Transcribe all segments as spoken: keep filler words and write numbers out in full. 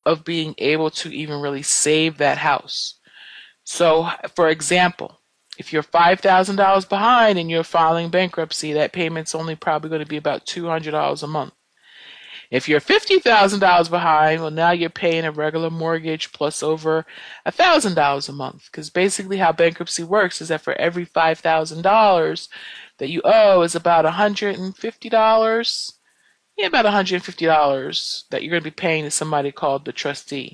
of being able to even really save that house. So, for example, if you're five thousand dollars behind and you're filing bankruptcy, that payment's only probably going to be about two hundred dollars a month. If you're fifty thousand dollars behind, well, now you're paying a regular mortgage plus over one thousand dollars a month. Because basically how bankruptcy works is that for every five thousand dollars that you owe is about one hundred fifty dollars. Yeah, about one hundred fifty dollars that you're going to be paying to somebody called the trustee.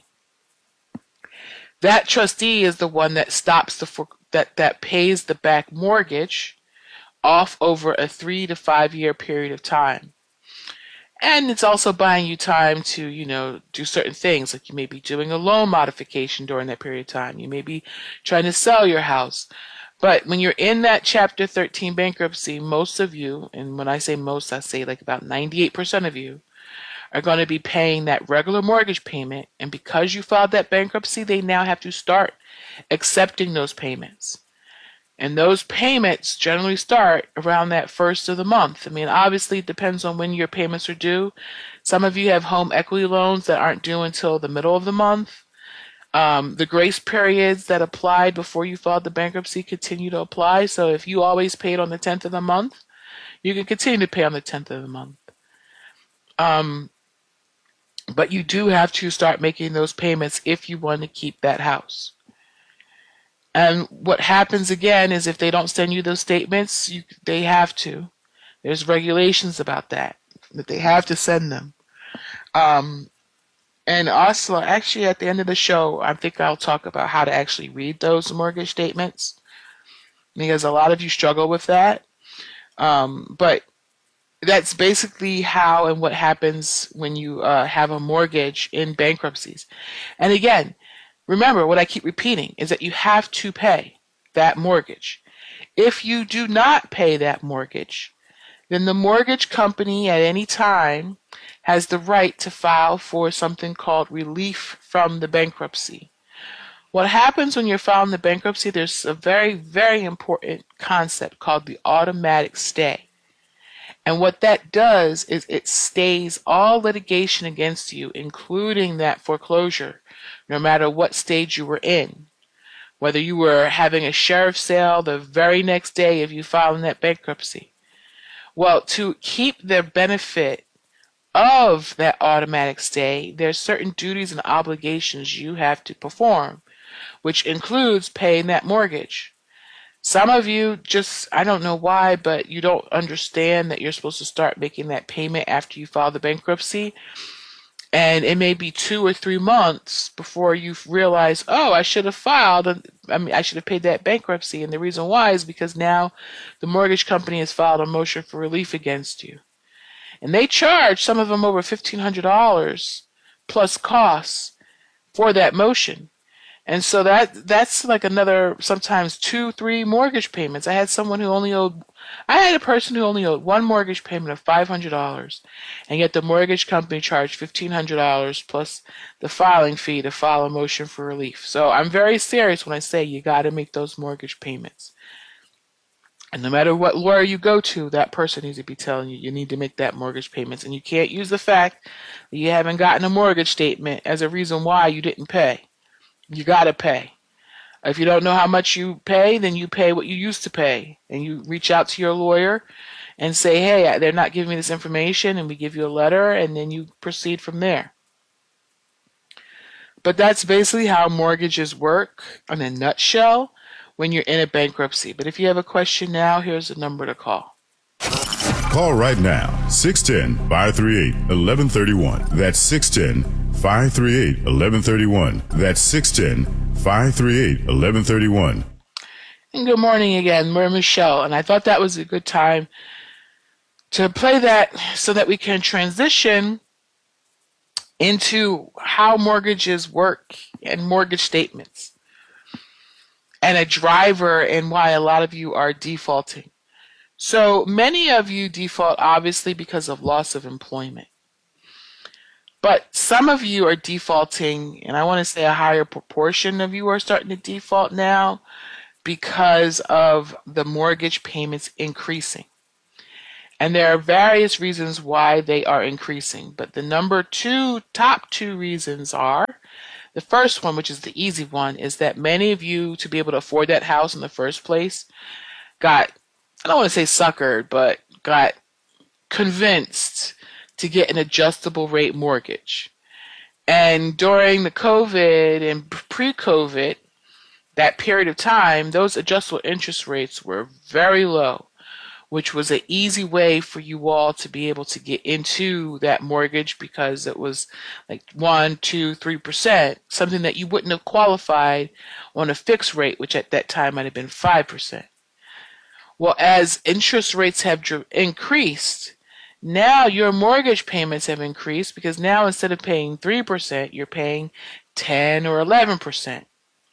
That trustee is the one that stops the for, that, that pays the back mortgage off over a three to five year period of time. And it's also buying you time to, you know, do certain things. Like you may be doing a loan modification during that period of time. You may be trying to sell your house. But when you're in that Chapter thirteen bankruptcy, most of you, and when I say most, I say like about ninety-eight percent of you, are going to be paying that regular mortgage payment. And because you filed that bankruptcy, they now have to start accepting those payments. And those payments generally start around that first of the month. I mean, obviously, it depends on when your payments are due. Some of you have home equity loans that aren't due until the middle of the month. Um, the grace periods that applied before you filed the bankruptcy continue to apply. So if you always paid on the tenth of the month, you can continue to pay on the tenth of the month. Um, but you do have to start making those payments if you want to keep that house. And what happens again is if they don't send you those statements, you, they have to. There's regulations about that, that they have to send them. Um, and also, actually, at the end of the show, I think I'll talk about how to actually read those mortgage statements, because a lot of you struggle with that. Um, but that's basically how and what happens when you uh, have a mortgage in bankruptcies. And again, remember, what I keep repeating is that you have to pay that mortgage. If you do not pay that mortgage, then the mortgage company at any time has the right to file for something called relief from the bankruptcy. What happens when you're filing the bankruptcy, there's a very, very important concept called the automatic stay. And what that does is it stays all litigation against you, including that foreclosure, no matter what stage you were in. Whether you were having a sheriff's sale the very next day if you filed in that bankruptcy. Well, to keep the benefit of that automatic stay, there's certain duties and obligations you have to perform, which includes paying that mortgage. Some of you just, I don't know why, but you don't understand that you're supposed to start making that payment after you file the bankruptcy. And it may be two or three months before you realize, oh, I should have filed. I mean, I should have paid that bankruptcy. And the reason why is because now the mortgage company has filed a motion for relief against you. And they charge some of them over fifteen hundred dollars plus costs for that motion. And so that that's like another, sometimes two, three mortgage payments. I had someone who only owed, I had a person who only owed one mortgage payment of five hundred dollars, and yet the mortgage company charged fifteen hundred dollars plus the filing fee to file a motion for relief. So I'm very serious when I say you got to make those mortgage payments. And no matter what lawyer you go to, that person needs to be telling you you need to make that mortgage payments. And you can't use the fact that you haven't gotten a mortgage statement as a reason why you didn't pay. You got to pay. If you don't know how much you pay, then you pay what you used to pay. And you reach out to your lawyer and say, hey, they're not giving me this information, and we give you a letter, and then you proceed from there. But that's basically how mortgages work in a nutshell when you're in a bankruptcy. But if you have a question now, here's the number to call. Call right now, six one zero, five three eight, one one three one. That's six one zero, five three eight, one one three one. That's six one zero, five three eight, one one three one. And good morning again. We're Michelle, and I thought that was a good time to play that so that we can transition into how mortgages work and mortgage statements and a driver and why a lot of you are defaulting. So many of you default obviously because of loss of employment. But some of you are defaulting, and I want to say a higher proportion of you are starting to default now because of the mortgage payments increasing. And there are various reasons why they are increasing. But the number two, top two reasons are The first one, which is the easy one, is that many of you, to be able to afford that house in the first place, got, I don't want to say suckered, but got convinced to get an adjustable rate mortgage. And during the COVID and pre-COVID, that period of time, those adjustable interest rates were very low, which was an easy way for you all to be able to get into that mortgage because it was like one, two, three percent, something that you wouldn't have qualified on a fixed rate, which at that time might have been five percent. Well, as interest rates have increased, now your mortgage payments have increased because now instead of paying three percent, you're paying ten or eleven percent.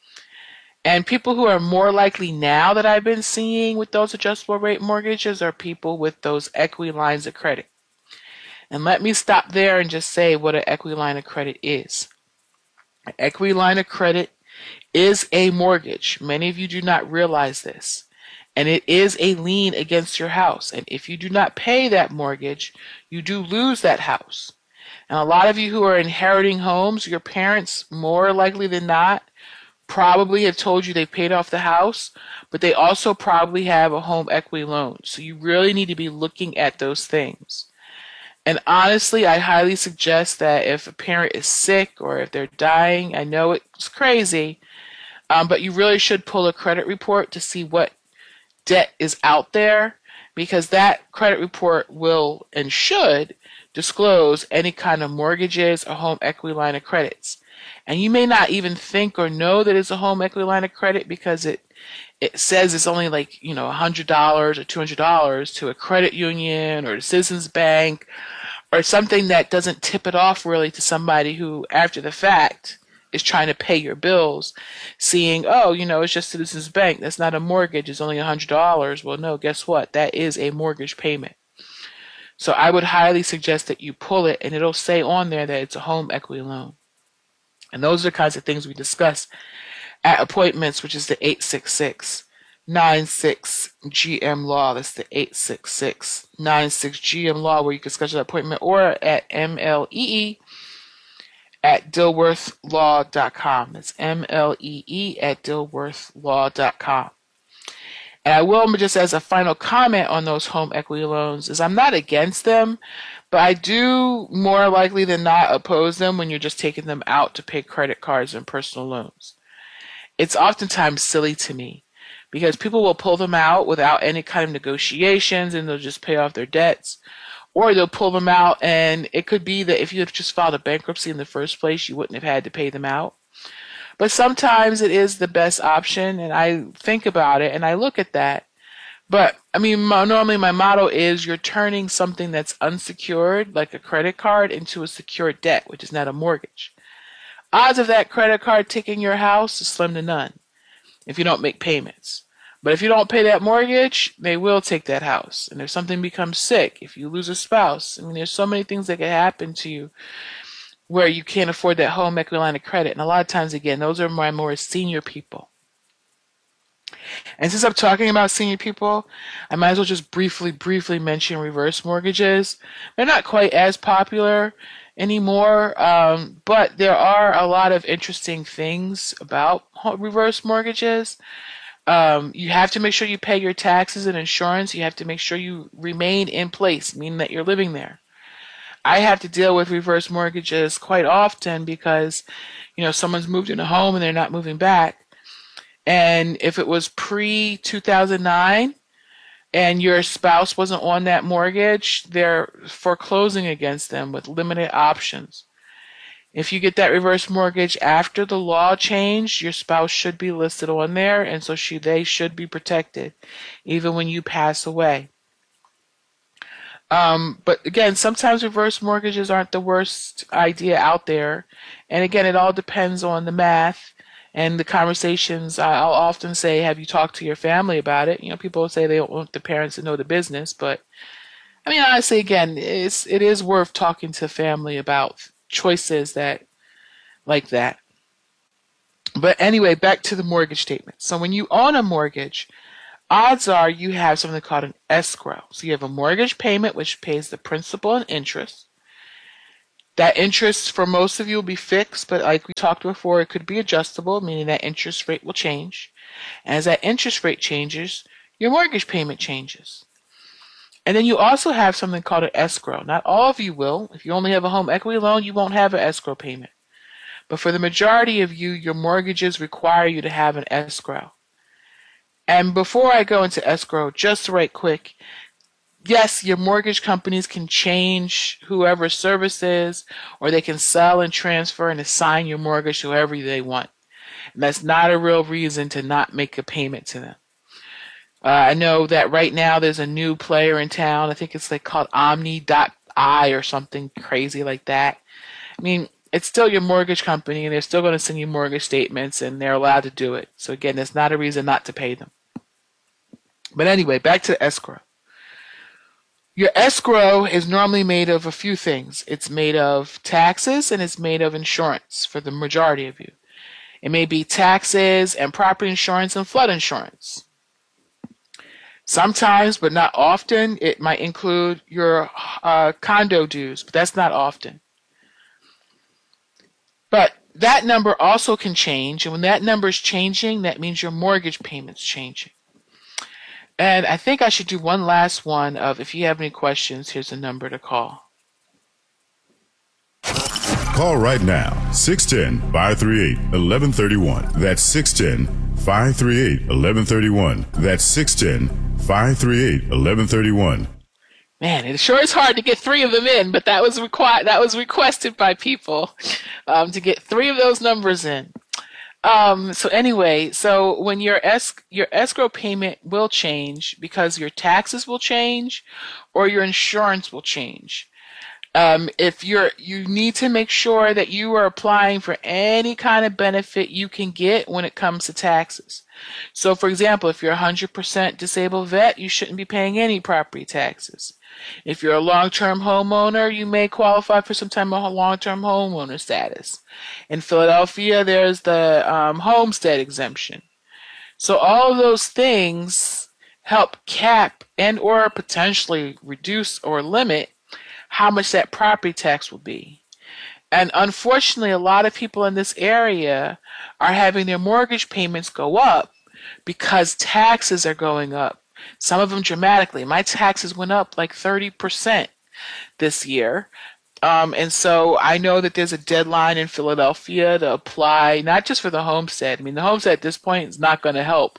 And people who are more likely now that I've been seeing with those adjustable rate mortgages are people with those equity lines of credit. And let me stop there and just say what an equity line of credit is. An equity line of credit is a mortgage. Many of you do not realize this. And it is a lien against your house. And if you do not pay that mortgage, you do lose that house. And a lot of you who are inheriting homes, your parents, more likely than not, probably have told you they've paid off the house, but they also probably have a home equity loan. So you really need to be looking at those things. And honestly, I highly suggest that if a parent is sick or if they're dying, I know it's crazy, um, but you really should pull a credit report to see what debt is out there, because that credit report will and should disclose any kind of mortgages or home equity line of credits. And you may not even think or know that it's a home equity line of credit because it it says it's only like, you know, one hundred dollars or two hundred dollars to a credit union or a Citizens Bank or something that doesn't tip it off really to somebody who, after the fact, is trying to pay your bills, seeing, oh, you know, it's just Citizens Bank. That's not a mortgage. It's only one hundred dollars. Well, no, guess what? That is a mortgage payment. So I would highly suggest that you pull it, and it'll say on there that it's a home equity loan. And those are the kinds of things we discuss at appointments, which is the eight six six, nine six, G M law. That's the eight six six, nine six, G M law, where you can schedule an appointment, or at M L E E at dilworth law dot com. That's M L E E at dilworth law dot com. And I will, just as a final comment on those home equity loans, is I'm not against them, but I do more likely than not oppose them when you're just taking them out to pay credit cards and personal loans. It's oftentimes silly to me because people will pull them out without any kind of negotiations and they'll just pay off their debts. Or they'll pull them out and it could be that if you had just filed a bankruptcy in the first place, you wouldn't have had to pay them out. But sometimes it is the best option, and I think about it and I look at that. But, I mean, my, normally my motto is you're turning something that's unsecured, like a credit card, into a secured debt, which is not a mortgage. Odds of that credit card taking your house is slim to none if you don't make payments. But if you don't pay that mortgage, they will take that house. And if something becomes sick, if you lose a spouse, I mean, there's so many things that can happen to you where you can't afford that home equity line of credit. And a lot of times, again, those are my more senior people. And since I'm talking about senior people, I might as well just briefly, briefly mention reverse mortgages. They're not quite as popular anymore, um, but there are a lot of interesting things about reverse mortgages. Um, you have to make sure you pay your taxes and insurance. You have to make sure you remain in place, meaning that you're living there. I have to deal with reverse mortgages quite often because, you know, someone's moved in a home and they're not moving back. And if it was pre two thousand nine and your spouse wasn't on that mortgage, they're foreclosing against them with limited options. If you get that reverse mortgage after the law changed, your spouse should be listed on there, and so she, they should be protected even when you pass away. Um, but again, sometimes reverse mortgages aren't the worst idea out there. And again, it all depends on the math and the conversations. I'll often say, have you talked to your family about it? You know, people say they don't want the parents to know the business, but I mean, honestly, again, it's, it is worth talking to family about choices that, like that. But anyway, back to the mortgage statement. So when you own a mortgage, odds are you have something called an escrow. So you have a mortgage payment, which pays the principal and interest. That interest for most of you will be fixed, but like we talked before, it could be adjustable, meaning that interest rate will change. And as that interest rate changes, your mortgage payment changes. And then you also have something called an escrow. Not all of you will. If you only have a home equity loan, you won't have an escrow payment. But for the majority of you, your mortgages require you to have an escrow. And before I go into escrow, just right quick, yes, your mortgage companies can change whoever service is, or they can sell and transfer and assign your mortgage to whoever they want. And that's not a real reason to not make a payment to them. Uh, I know that right now there's a new player in town. I think it's like called Omni dot I or something crazy like that. I mean, it's still your mortgage company, and they're still going to send you mortgage statements, and they're allowed to do it. So again, that's not a reason not to pay them. But anyway, back to escrow. Your escrow is normally made of a few things. It's made of taxes and it's made of insurance for the majority of you. It may be taxes and property insurance and flood insurance. Sometimes, but not often, it might include your uh, condo dues, but that's not often. But that number also can change, and when that number is changing, that means your mortgage payment's changing. And I think I should do one last one of, if you have any questions, here's a number to call. Call right now, six one zero, five three eight, one one three one. That's six one zero, five three eight, one one three one. That's six one zero, five three eight, one one three one. Man, it sure is hard to get three of them in, but that was required. That was requested by people um, to get three of those numbers in. Um, so anyway, so when your es- your escrow payment will change because your taxes will change or your insurance will change. Um, if you're, you need to make sure that you are applying for any kind of benefit you can get when it comes to taxes. So for example, if you're a one hundred percent disabled vet, you shouldn't be paying any property taxes. If you're a long-term homeowner, you may qualify for some type of long-term homeowner status. In Philadelphia, there's the um, homestead exemption. So all of those things help cap and or potentially reduce or limit how much that property tax will be. And unfortunately, a lot of people in this area are having their mortgage payments go up because taxes are going up. Some of them dramatically. My taxes went up like thirty percent this year. Um, and so I know that there's a deadline in Philadelphia to apply, not just for the homestead. I mean, the homestead at this point is not going to help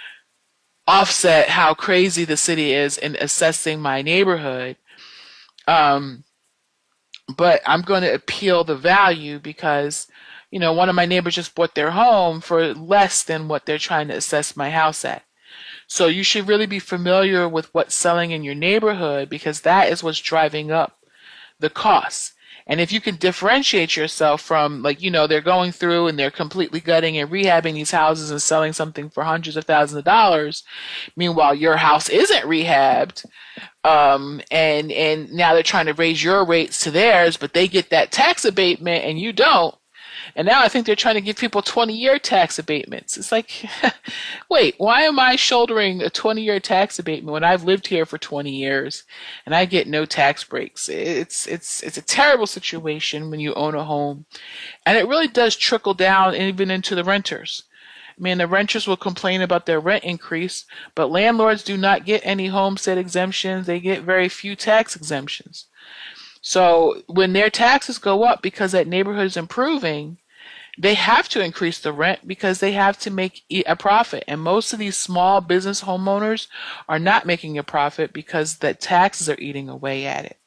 offset how crazy the city is in assessing my neighborhood. Um, but I'm going to appeal the value because, you know, one of my neighbors just bought their home for less than what they're trying to assess my house at. So you should really be familiar with what's selling in your neighborhood because that is what's driving up the costs. And if you can differentiate yourself from, like, you know, they're going through and they're completely gutting and rehabbing these houses and selling something for hundreds of thousands of dollars. Meanwhile, your house isn't rehabbed. Um, and, and now they're trying to raise your rates to theirs, but they get that tax abatement and you don't. And now I think they're trying to give people twenty-year tax abatements. It's like, wait, why am I shouldering a twenty-year tax abatement when I've lived here for twenty years and I get no tax breaks? It's it's it's a terrible situation when you own a home. And it really does trickle down even into the renters. I mean, the renters will complain about their rent increase, but landlords do not get any homestead exemptions. They get very few tax exemptions. So when their taxes go up because that neighborhood is improving, they have to increase the rent because they have to make a profit. And most of these small business homeowners are not making a profit because the taxes are eating away at it.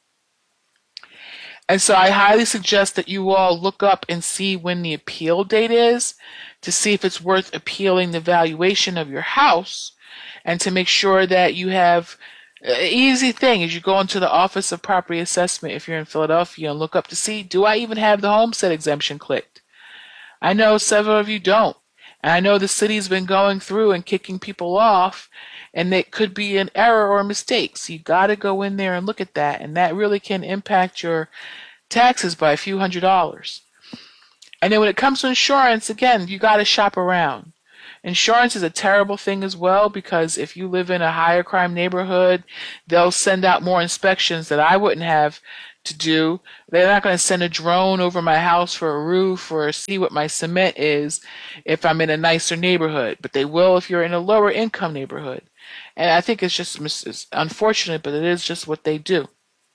And so I highly suggest that you all look up and see when the appeal date is to see if it's worth appealing the valuation of your house and to make sure that you have an easy thing is you go into the Office of Property Assessment if you're in Philadelphia and look up to see, do I even have the homestead exemption clicked? I know several of you don't. And I know the city's been going through and kicking people off, and it could be an error or a mistake. So you got to go in there and look at that, and that really can impact your taxes by a few hundred dollars. And then when it comes to insurance, again, you got to shop around. Insurance is a terrible thing as well because if you live in a higher crime neighborhood, they'll send out more inspections that I wouldn't have to do. They're not going to send a drone over my house for a roof or see what my cement is if I'm in a nicer neighborhood, but they will if you're in a lower income neighborhood. And I think it's just it's unfortunate, but it is just what they do.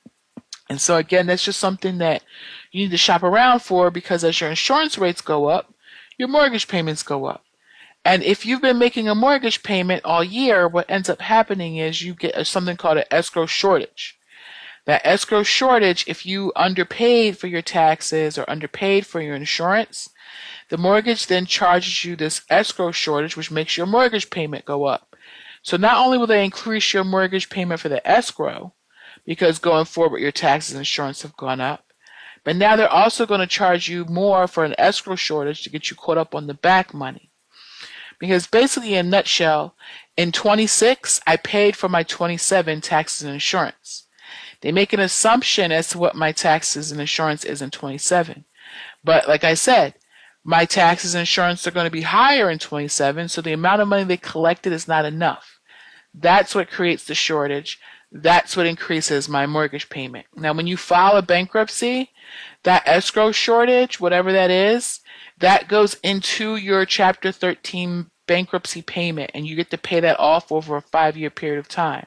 And so again, that's just something that you need to shop around for, because as your insurance rates go up, your mortgage payments go up. And if you've been making a mortgage payment all year, what ends up happening is you get a, something called an escrow shortage. That escrow shortage, if you underpaid for your taxes or underpaid for your insurance, the mortgage then charges you this escrow shortage, which makes your mortgage payment go up. So not only will they increase your mortgage payment for the escrow, because going forward your taxes and insurance have gone up, but now they're also going to charge you more for an escrow shortage to get you caught up on the back money. Because basically, in a nutshell, in twenty-six, I paid for my twenty-seven taxes and insurance. They make an assumption as to what my taxes and insurance is in twenty-seven. But like I said, my taxes and insurance are going to be higher in twenty-seven, so the amount of money they collected is not enough. That's what creates the shortage. That's what increases my mortgage payment. Now, when you file a bankruptcy, that escrow shortage, whatever that is, that goes into your Chapter thirteen bankruptcy payment, and you get to pay that off over a five-year period of time.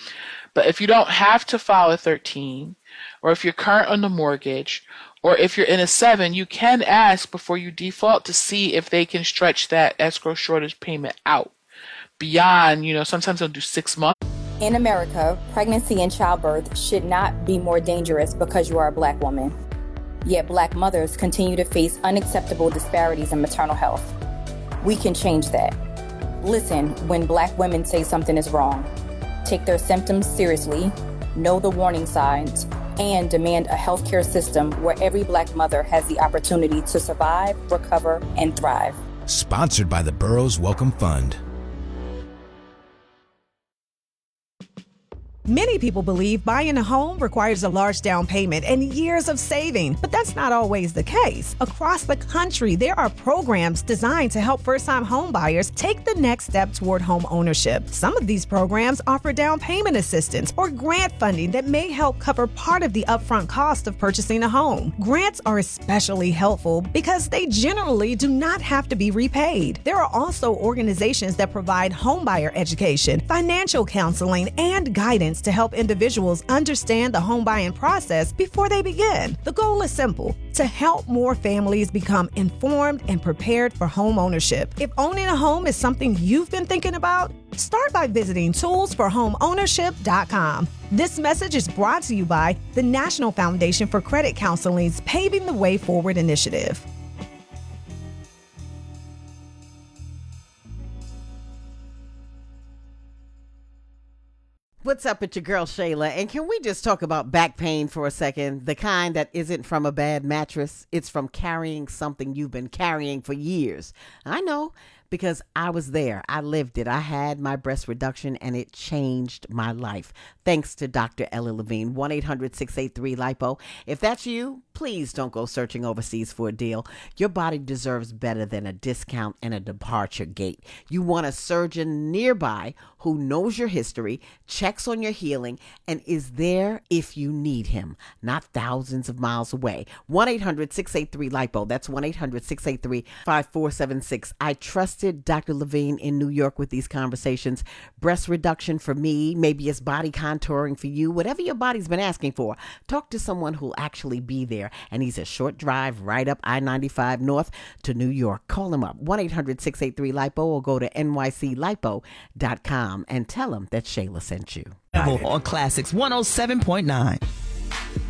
But if you don't have to file a thirteen, or if you're current on the mortgage, or if you're in a seven, you can ask before you default to see if they can stretch that escrow shortage payment out beyond, you know, sometimes they'll do six months. In America, pregnancy and childbirth should not be more dangerous because you are a Black woman. Yet Black mothers continue to face unacceptable disparities in maternal health. We can change that. Listen when Black women say something is wrong. Take their symptoms seriously, know the warning signs, and demand a healthcare system where every Black mother has the opportunity to survive, recover, and thrive. Sponsored by the Burroughs Wellcome Fund. Many people believe buying a home requires a large down payment and years of saving, but that's not always the case. Across the country, there are programs designed to help first-time home buyers take the next step toward home ownership. Some of these programs offer down payment assistance or grant funding that may help cover part of the upfront cost of purchasing a home. Grants are especially helpful because they generally do not have to be repaid. There are also organizations that provide homebuyer education, financial counseling, and guidance to help individuals understand the home buying process before they begin. The goal is simple: to help more families become informed and prepared for home ownership. If owning a home is something you've been thinking about, start by visiting tools for home ownership dot com. This message is brought to you by the National Foundation for Credit Counseling's Paving the Way Forward initiative. What's up? It's your girl Shayla, and can we just talk about back pain for a second? The kind that isn't from a bad mattress. It's from carrying something you've been carrying for years. I know, because I was there. I lived it. I had my breast reduction, and it changed my life. Thanks to Doctor Ella Levine. one eight hundred six eight three lipo. If that's you, please don't go searching overseas for a deal. Your body deserves better than a discount and a departure gate. You want a surgeon nearby who knows your history, checks on your healing, and is there if you need him, not thousands of miles away. one eight hundred six eight three lipo. That's one eight hundred six eight three five four seven six. I trusted Doctor Levine in New York with these conversations. Breast reduction for me, maybe it's body contouring for you, whatever your body's been asking for. Talk to someone who'll actually be there, and he's a short drive right up I ninety-five North to New York. Call him up, one eight hundred six eight three lipo, or go to N Y C lipo dot com and tell him that Shayla sent you. On Classics one oh seven point nine.